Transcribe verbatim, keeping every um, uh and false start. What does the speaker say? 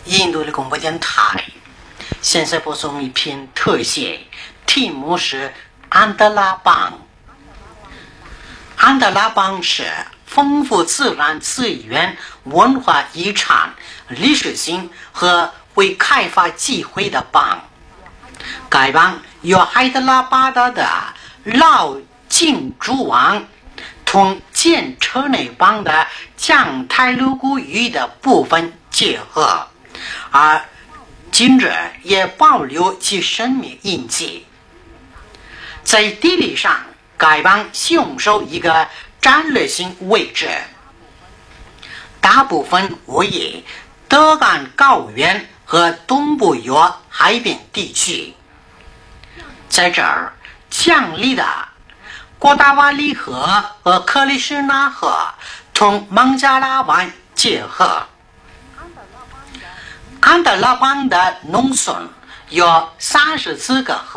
印度的广播电台。现在播送一篇特写，题目是安德拉邦。安德拉邦是丰富自然资源、文化遗产、历史性和未开发机会的邦。该邦由海德拉巴达的老金主王同建车内邦的降泰卢古语的部分结合，而今日也保留其生命印记。在地理上，该邦享受一个战略性位置，大部分位于德干高原和东部约海边地区。在这儿，江里的郭达瓦里河和克里什纳河同孟加拉湾结合。安德拉邦的农村有三十四个河。